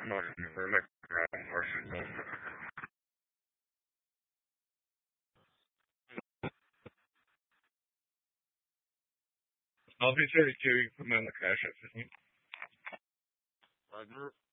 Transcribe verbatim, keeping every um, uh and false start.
not anymore, like around Washington. I'll be thirty-two. I'm in the cash at fifteen. Roger.